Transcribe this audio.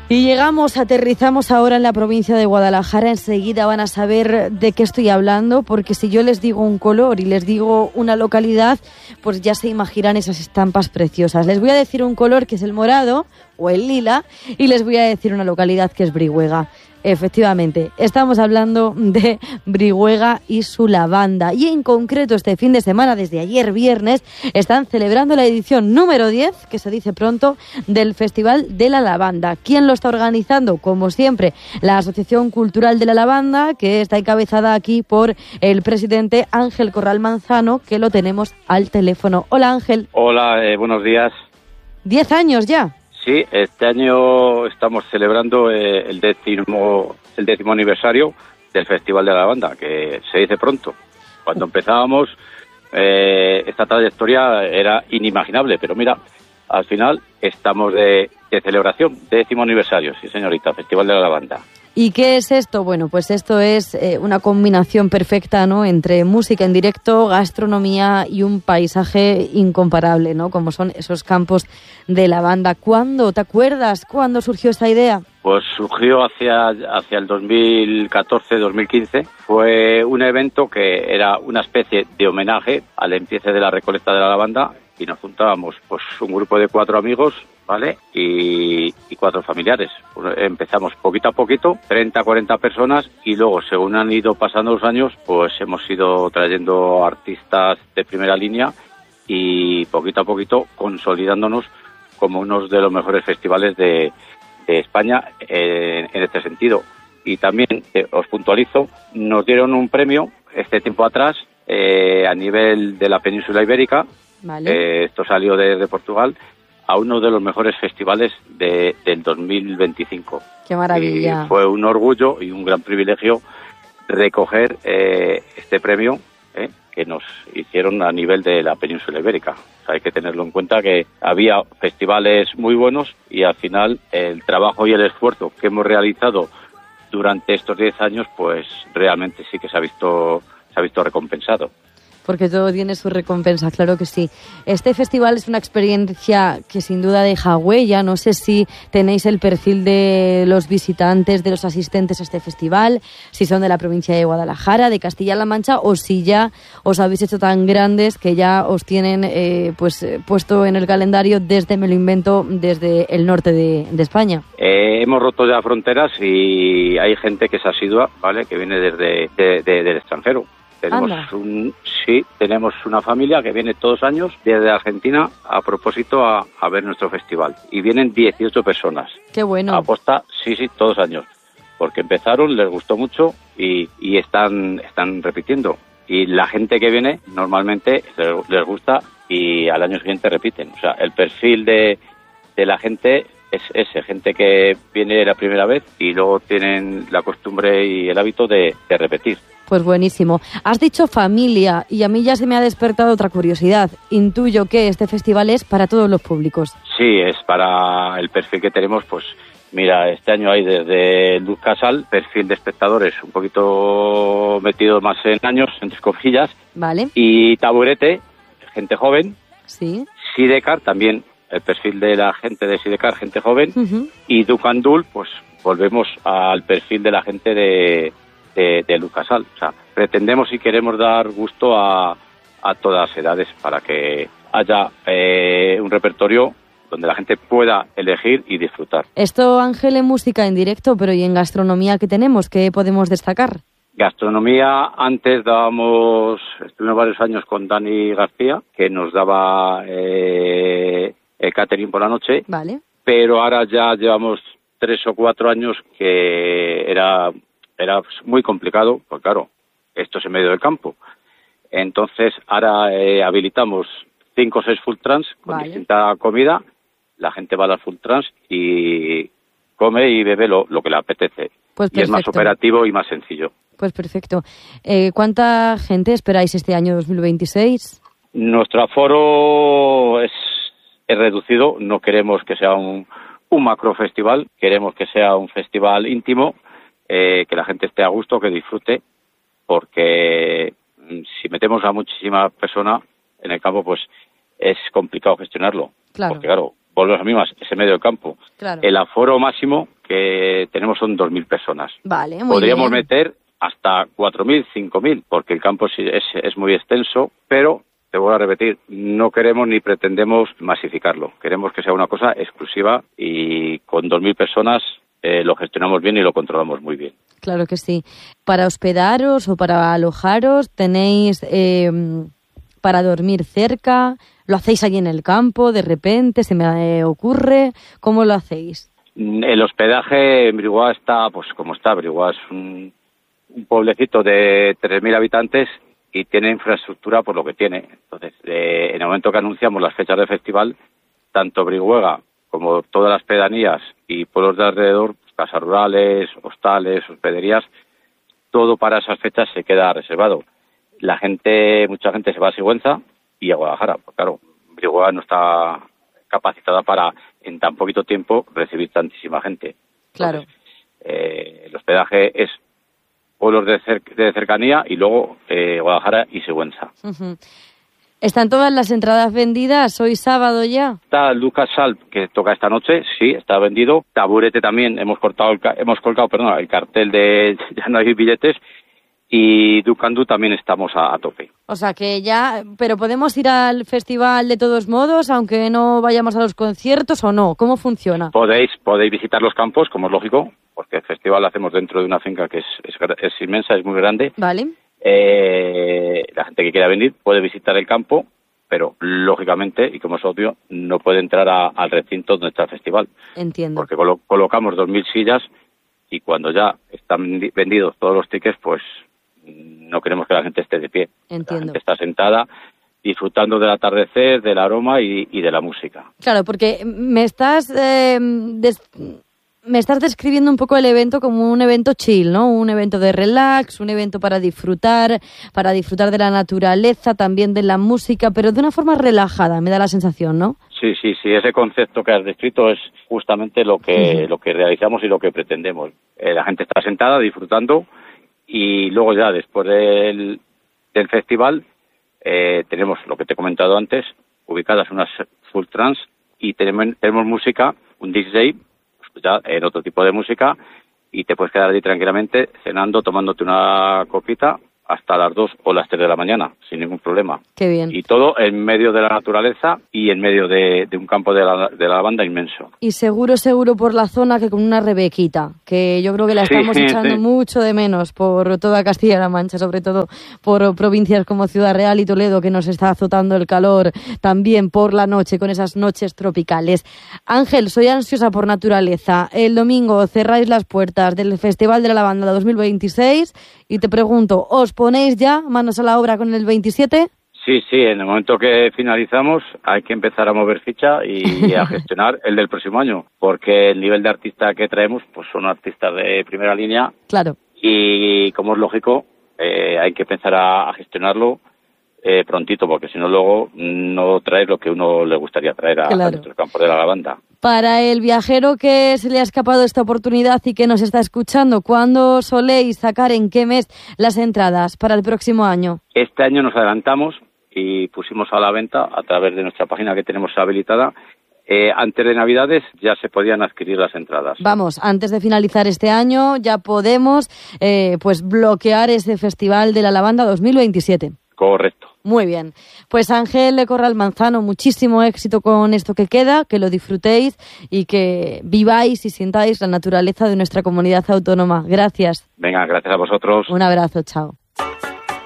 Y llegamos, aterrizamos ahora en la provincia de Guadalajara. Enseguida van a saber de qué estoy hablando, porque si yo les digo un color y les digo una localidad, pues ya se imaginan esas estampas preciosas. Les voy a decir un color que es el morado o el lila y les voy a decir una localidad que es Brihuega. Efectivamente, estamos hablando de Brihuega y su lavanda. Y en concreto este fin de semana, desde ayer viernes, están celebrando la edición número 10, que se dice pronto, del Festival de la Lavanda. ¿Quién lo está organizando? Como siempre, la Asociación Cultural de la Lavanda, que está encabezada aquí por el presidente Ángel Corral Manzano, que lo tenemos al teléfono. Hola, Ángel. Hola, buenos días. 10 años ya. Sí, este año estamos celebrando el décimo aniversario del Festival de la Lavanda, que se dice pronto. Cuando empezábamos, esta trayectoria era inimaginable, pero mira, al final estamos de celebración, 10º aniversario, sí señorita, Festival de la Lavanda. ¿Y qué es esto? Bueno, pues esto es una combinación perfecta, ¿no?, entre música en directo, gastronomía y un paisaje incomparable, ¿no?, como son esos campos de lavanda. ¿Cuándo? ¿Te acuerdas cuándo surgió esta idea? Pues surgió hacia el 2014-2015. Fue un evento que era una especie de homenaje al empiece de la recolecta de la lavanda, y nos juntábamos pues un grupo de 4 amigos, ¿vale? Y 4 familiares. Pues empezamos poquito a poquito, 30, 40 personas, y luego, según han ido pasando los años, pues hemos ido trayendo artistas de primera línea y poquito a poquito consolidándonos como uno de los mejores festivales de España en este sentido. Y también, os puntualizo, nos dieron un premio este tiempo atrás a nivel de la península ibérica. Vale. Esto salió de Portugal, a uno de los mejores festivales del 2025. ¡Qué maravilla! Y fue un orgullo y un gran privilegio recoger este premio que nos hicieron a nivel de la península ibérica. O sea, hay que tenerlo en cuenta, que había festivales muy buenos y al final el trabajo y el esfuerzo que hemos realizado durante estos 10 años, pues realmente sí que se ha visto recompensado. Porque todo tiene su recompensa, claro que sí. Este festival es una experiencia que sin duda deja huella. No sé si tenéis el perfil de los visitantes, de los asistentes a este festival, si son de la provincia de Guadalajara, de Castilla-La Mancha, o si ya os habéis hecho tan grandes que ya os tienen puesto en el calendario desde, me lo invento, desde el norte de España. Hemos roto ya fronteras y hay gente que es asidua, ¿vale?, que viene desde del extranjero. Tenemos una familia que viene todos los años desde Argentina a propósito a ver nuestro festival. Y vienen 18 personas. ¡Qué bueno! Aposta, sí, todos los años. Porque empezaron, les gustó mucho y están repitiendo. Y la gente que viene normalmente les gusta y al año siguiente repiten. O sea, el perfil de la gente es ese, gente que viene la primera vez y luego tienen la costumbre y el hábito de repetir. Pues buenísimo. Has dicho familia y a mí ya se me ha despertado otra curiosidad. Intuyo que este festival es para todos los públicos. Sí, es para el perfil que tenemos. Pues mira, este año hay desde Luz Casal, perfil de espectadores un poquito metido más en años, entre comillas. Vale. Y Taburete, gente joven. Sí. Sidecar también, el perfil de la gente de Sidecar, gente joven. Uh-huh. Y Ducandul, pues volvemos al perfil de la gente de Luz Casal. O sea, pretendemos y queremos dar gusto a todas las edades para que haya un repertorio donde la gente pueda elegir y disfrutar. Esto, Ángel, en música en directo, pero ¿y en gastronomía qué tenemos? ¿Qué podemos destacar? Gastronomía, antes estuvimos varios años con Dani García, que nos daba el catering por la noche. Vale. Pero ahora ya llevamos 3 o 4 años que era muy complicado, pues claro, esto es en medio del campo. Entonces, ahora habilitamos 5 o 6 food trucks con distinta comida. La gente va a las food trucks y come y bebe lo que le apetece. Pues y es más operativo y más sencillo. Pues perfecto. ¿Cuánta gente esperáis este año 2026? Nuestro aforo es reducido. No queremos que sea un macro festival. Queremos que sea un festival íntimo, que la gente esté a gusto, que disfrute, porque si metemos a muchísimas personas en el campo, pues es complicado gestionarlo. Claro. Porque claro, volvemos a mismas, ese medio del campo. Claro. El aforo máximo que tenemos son 2.000 personas. Vale, muy Podríamos bien. meter hasta 4.000, 5.000, porque el campo es muy extenso, pero te voy a repetir, no queremos ni pretendemos masificarlo. Queremos que sea una cosa exclusiva y con 2.000 personas lo gestionamos bien y lo controlamos muy bien. Claro que sí. Para hospedaros o para alojaros, ¿tenéis para dormir cerca? ¿Lo hacéis allí en el campo? ¿De repente se me ocurre? ¿Cómo lo hacéis? El hospedaje en Brihuega está, pues como está. Brihuega es un pueblecito de 3.000 habitantes y tiene infraestructura por lo que tiene. Entonces, en el momento que anunciamos las fechas del festival, tanto Brihuega como todas las pedanías y pueblos de alrededor, pues, casas rurales, hostales, hospederías, todo para esas fechas se queda reservado. Mucha gente se va a Sigüenza y a Guadalajara. Pues claro, Brihuega no está capacitada para, en tan poquito tiempo, recibir tantísima gente. Claro. Entonces, el hospedaje es pueblos de cercanía y luego Guadalajara y Sigüenza. Uh-huh. ¿Están todas las entradas vendidas? ¿Hoy sábado ya? Está Lucas Salp, que toca esta noche, sí, está vendido. Taburete también, hemos colgado el cartel de ya no hay billetes. Y Ducandú también estamos a tope. O sea que ya, pero ¿podemos ir al festival de todos modos, aunque no vayamos a los conciertos o no? ¿Cómo funciona? Podéis visitar los campos, como es lógico, porque el festival lo hacemos dentro de una finca que es inmensa, es muy grande. Vale. La gente que quiera venir puede visitar el campo, pero lógicamente, y como es obvio, no puede entrar al recinto donde está el festival. Entiendo. Porque colocamos 2.000 sillas y cuando ya están vendidos todos los tickets, pues no queremos que la gente esté de pie. Entiendo. La gente está sentada disfrutando del atardecer, del aroma y de la música. Claro, porque me estás describiendo un poco el evento como un evento chill, ¿no? Un evento de relax, un evento para disfrutar de la naturaleza, también de la música, pero de una forma relajada, me da la sensación, ¿no? Sí, ese concepto que has descrito es justamente lo que realizamos y lo que pretendemos. La gente está sentada disfrutando y luego ya después del festival tenemos lo que te he comentado antes, ubicadas unas full trance y tenemos música, un DJ, pues ya en otro tipo de música y te puedes quedar allí tranquilamente cenando, tomándote una copita hasta las 2 o las 3 de la mañana, sin ningún problema. Qué bien. Y todo en medio de la naturaleza y en medio de un campo de la lavanda inmenso. Y seguro por la zona que con una rebequita, que yo creo que la estamos echando mucho de menos por toda Castilla-La Mancha, sobre todo por provincias como Ciudad Real y Toledo, que nos está azotando el calor también por la noche, con esas noches tropicales. Ángel, soy ansiosa por naturaleza. El domingo cerráis las puertas del Festival de la Lavanda 2026 y te pregunto, ¿os ponéis ya manos a la obra con el 27? Sí, en el momento que finalizamos hay que empezar a mover ficha y a gestionar el del próximo año, porque el nivel de artista que traemos pues son artistas de primera línea. Claro. Y como es lógico, hay que empezar a gestionarlo prontito, porque si no luego no traes lo que uno le gustaría traer a nuestros campos de la lavanda. Para el viajero que se le ha escapado esta oportunidad y que nos está escuchando, ¿cuándo soléis sacar, en qué mes, las entradas para el próximo año? Este año nos adelantamos y pusimos a la venta a través de nuestra página que tenemos habilitada. Antes de Navidades ya se podían adquirir las entradas. Vamos, antes de finalizar este año ya podemos pues bloquear ese Festival de la Lavanda 2027. Correcto. Muy bien. Pues Ángel Corral Manzano, muchísimo éxito con esto que queda, que lo disfrutéis y que viváis y sintáis la naturaleza de nuestra comunidad autónoma. Gracias. Venga, gracias a vosotros. Un abrazo, chao.